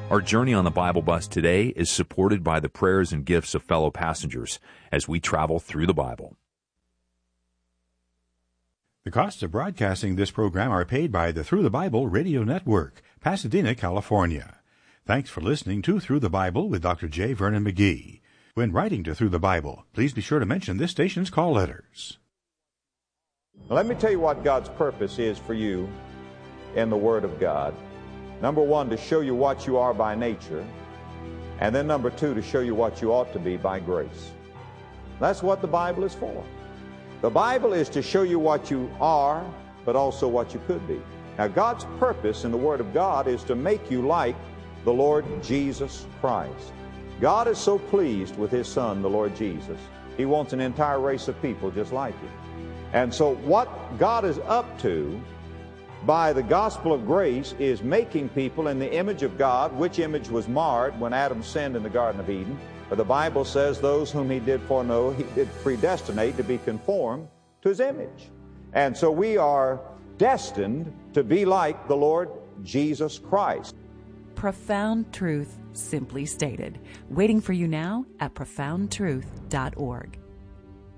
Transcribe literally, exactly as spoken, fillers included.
Our journey on the Bible Bus today is supported by the prayers and gifts of fellow passengers as we travel through the Bible. The costs of broadcasting this program are paid by the Through the Bible Radio Network, Pasadena, California. Thanks for listening to Through the Bible with Doctor J. Vernon McGee. When writing to Through the Bible, please be sure to mention this station's call letters. Now, let me tell you what God's purpose is for you in the Word of God. Number one, to show you what you are by nature. And then number two, to show you what you ought to be by grace. That's what the Bible is for. The Bible is to show you what you are, but also what you could be. Now, God's purpose in the Word of God is to make you like the Lord Jesus Christ. God is so pleased with His Son, the Lord Jesus. He wants an entire race of people just like Him. And so what God is up to by the gospel of grace is making people in the image of God, which image was marred when Adam sinned in the Garden of Eden. But the Bible says those whom He did foreknow, He did predestinate to be conformed to His image. And so we are destined to be like the Lord Jesus Christ. Profound truth, simply stated. Waiting for you now at profound truth dot org.